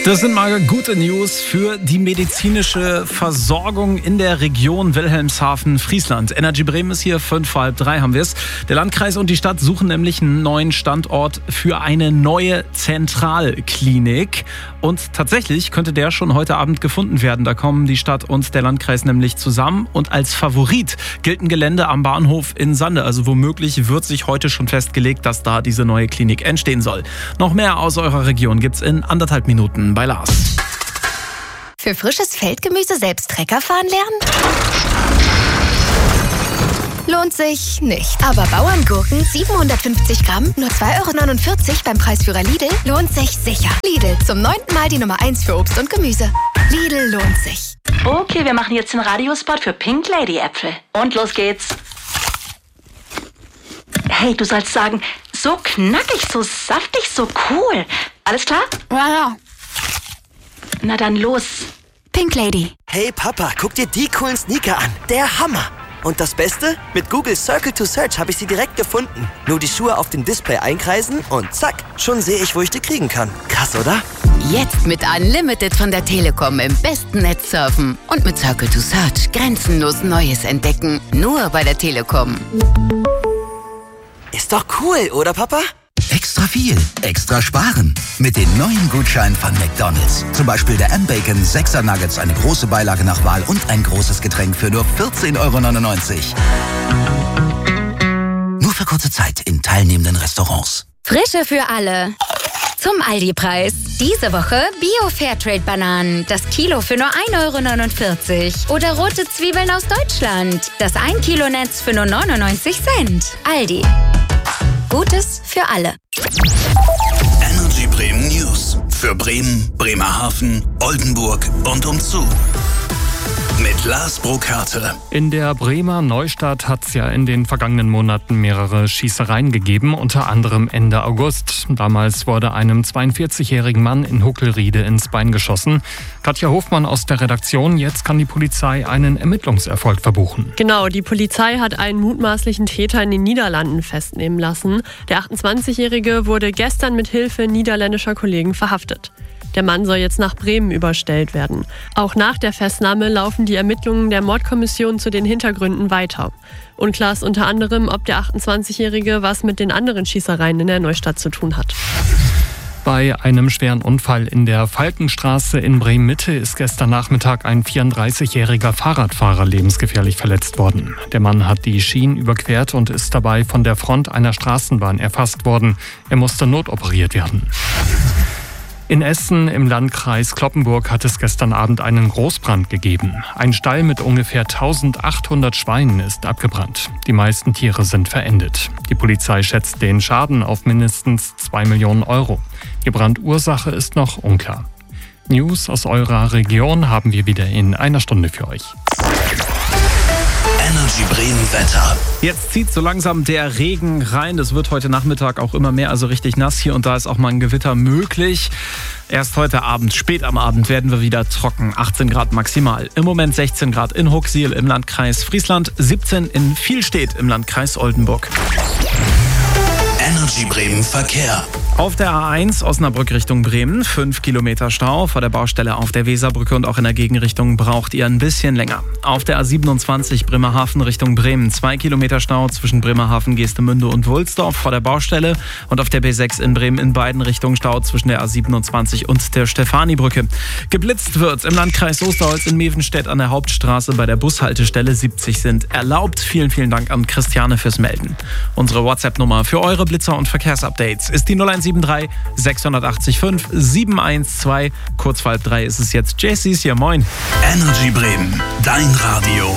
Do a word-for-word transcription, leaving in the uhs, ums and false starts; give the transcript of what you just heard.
Das sind mal gute News für die medizinische Versorgung in der Region Wilhelmshaven-Friesland. Energy Bremen ist hier, fünf vor halb drei haben wir es. Der Landkreis und die Stadt suchen nämlich einen neuen Standort für eine neue Zentralklinik. Und tatsächlich könnte der schon heute Abend gefunden werden. Da kommen die Stadt und der Landkreis nämlich zusammen. Und als Favorit gilt ein Gelände am Bahnhof in Sande. Also womöglich wird sich heute schon festgelegt, dass da diese neue Klinik entstehen soll. Noch mehr aus eurer Region gibt's in anderthalb Minuten bei Lars. Für frisches Feldgemüse selbst Trecker fahren lernen? Lohnt sich nicht. Aber Bauerngurken siebenhundertfünfzig Gramm, nur zwei Euro neunundvierzig beim Preisführer Lidl, lohnt sich sicher. Lidl, zum neunten Mal die Nummer eins für Obst und Gemüse. Lidl lohnt sich. Okay, wir machen jetzt den Radiospot für Pink Lady Äpfel. Und los geht's. Hey, du sollst sagen, so knackig, so saftig, so cool. Alles klar? Ja, ja. Na dann los. Pink Lady. Hey Papa, guck dir die coolen Sneaker an. Der Hammer. Und das Beste? Mit Google Circle to Search habe ich sie direkt gefunden. Nur die Schuhe auf dem Display einkreisen und zack, schon sehe ich, wo ich die kriegen kann. Krass, oder? Jetzt mit Unlimited von der Telekom im besten Netz surfen. Und mit Circle to Search grenzenlos Neues entdecken. Nur bei der Telekom. Ist doch cool, oder Papa? Extra viel, extra sparen. Mit den neuen Gutscheinen von McDonald's. Zum Beispiel der M-Bacon sechser Nuggets, eine große Beilage nach Wahl und ein großes Getränk für nur vierzehn Euro neunundneunzig. Nur für kurze Zeit in teilnehmenden Restaurants. Frische für alle. Zum Aldi-Preis. Diese Woche Bio-Fairtrade-Bananen. Das Kilo für nur ein Euro neunundvierzig. Oder rote Zwiebeln aus Deutschland. Das ein Kilo Netz für nur neunundneunzig Cent. Aldi. Gutes für alle. Energy Bremen News. Für Bremen, Bremerhaven, Oldenburg und umzu. Mit Lars Burkhardt. In der Bremer Neustadt hat es ja in den vergangenen Monaten mehrere Schießereien gegeben, unter anderem Ende August. Damals wurde einem zweiundvierzigjährigen Mann in Huckelriede ins Bein geschossen. Katja Hofmann aus der Redaktion, jetzt kann die Polizei einen Ermittlungserfolg verbuchen. Genau, die Polizei hat einen mutmaßlichen Täter in den Niederlanden festnehmen lassen. Der achtundzwanzigjährige wurde gestern mit Hilfe niederländischer Kollegen verhaftet. Der Mann soll jetzt nach Bremen überstellt werden. Auch nach der Festnahme laufen die Ermittlungen der Mordkommission zu den Hintergründen weiter. Unklar ist unter anderem, ob der achtundzwanzigjährige was mit den anderen Schießereien in der Neustadt zu tun hat. Bei einem schweren Unfall in der Falkenstraße in Bremen-Mitte ist gestern Nachmittag ein vierunddreißigjähriger Fahrradfahrer lebensgefährlich verletzt worden. Der Mann hat die Schienen überquert und ist dabei von der Front einer Straßenbahn erfasst worden. Er musste notoperiert werden. In Essen im Landkreis Cloppenburg hat es gestern Abend einen Großbrand gegeben. Ein Stall mit ungefähr eintausendachthundert Schweinen ist abgebrannt. Die meisten Tiere sind verendet. Die Polizei schätzt den Schaden auf mindestens zwei Millionen Euro. Die Brandursache ist noch unklar. News aus eurer Region haben wir wieder in einer Stunde für euch. Energy Bremen Wetter. Jetzt zieht so langsam der Regen rein. Es wird heute Nachmittag auch immer mehr, also richtig nass. Hier und da ist auch mal ein Gewitter möglich. Erst heute Abend, spät am Abend, werden wir wieder trocken. achtzehn Grad maximal. Im Moment sechzehn Grad in Huxil im Landkreis Friesland, siebzehn in Vielstedt im Landkreis Oldenburg. Energy Bremen Verkehr. Auf der A eins Osnabrück Richtung Bremen, fünf Kilometer Stau. Vor der Baustelle auf der Weserbrücke und auch in der Gegenrichtung braucht ihr ein bisschen länger. Auf der A siebenundzwanzig Bremerhaven Richtung Bremen, zwei Kilometer Stau zwischen Bremerhaven, Geestemünde und Wulsdorf vor der Baustelle. Und auf der B sechs in Bremen in beiden Richtungen Stau zwischen der A siebenundzwanzig und der Stefanibrücke. Geblitzt wird im Landkreis Osterholz in Mevenstedt an der Hauptstraße bei der Bushaltestelle. siebzig sind erlaubt. Vielen, vielen Dank an Christiane fürs Melden. Unsere WhatsApp-Nummer für eure Blitzer- und Verkehrsupdates ist die null eins sieben drei sechs acht fünf sieben eins zwei. Kurz vor halb drei ist es jetzt. Jessie ist hier, moin. Energy Bremen, dein Radio.